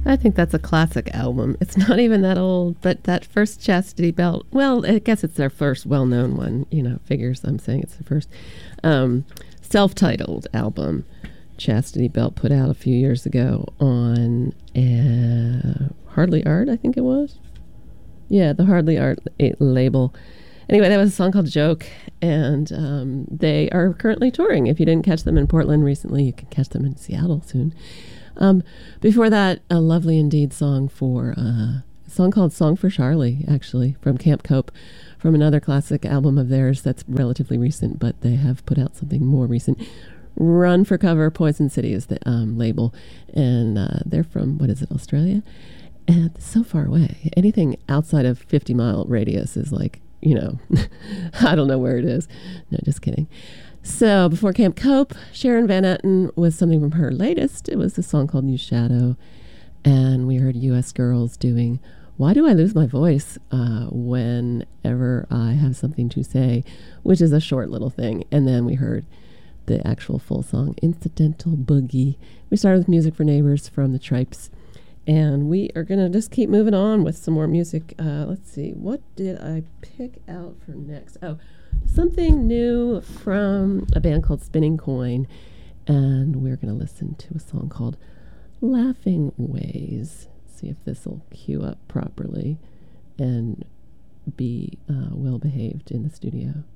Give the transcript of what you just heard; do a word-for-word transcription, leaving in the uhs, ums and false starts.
I think that's a classic album. It's not even that old, but that first Chastity Belt, well, I guess it's their first well-known one, you know, figures I'm saying it's the first um, self-titled album Chastity Belt put out a few years ago on uh, Hardly Art, I think it was. Yeah, the Hardly Art label. Anyway, that was a song called Joke, and um, they are currently touring. If you didn't catch them in Portland recently, you can catch them in Seattle soon. Um, before that, a Lovely Indeed song for uh, a song called Song for Charlie, actually, from Camp Cope, from another classic album of theirs that's relatively recent, but they have put out something more recent. Run for Cover, Poison City is the um, label, and uh, they're from, what is it, Australia? And it's so far away. Anything outside of fifty mile radius is like, you know, I don't know where it is. No, just kidding. So before Camp Cope, Sharon Van Etten with something from her latest. It was a song called New Shadow. And we heard U S Girls doing Why Do I Lose My Voice uh, Whenever I Have Something to Say, which is a short little thing. And then we heard the actual full song, Incidental Boogie. We started with Music for Neighbors from the Tripes. And we are going to just keep moving on with some more music. Uh, let's see. What did I pick out for next? Oh, something new from a band called Spinning Coin. And we're going to listen to a song called Laughing Ways. See if this will cue up properly and be uh, well behaved in the studio.